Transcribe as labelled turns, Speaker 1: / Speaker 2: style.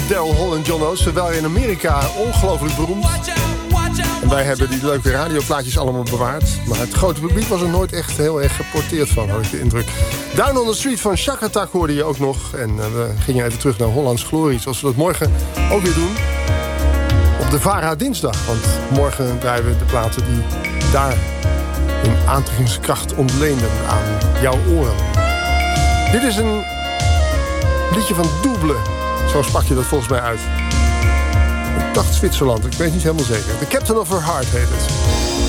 Speaker 1: Daryl Hall en John Oates. Ze waren in Amerika ongelooflijk beroemd. En wij hebben die leuke radioplaatjes allemaal bewaard. Maar het grote publiek was er nooit echt heel erg geporteerd van, had ik de indruk. Down on the Street van Shack Attack hoorde je ook nog. En we gingen even terug naar Hollands Glorie, zoals we dat morgen ook weer doen. Op de VARA dinsdag, want morgen draaien we de platen die daar in aantrekkingskracht ontleenden aan jouw oren. Dit is een liedje van Double. Zo sprak je dat volgens mij uit. Ik dacht Zwitserland, ik weet niet helemaal zeker. The Captain of Her Heart heet het.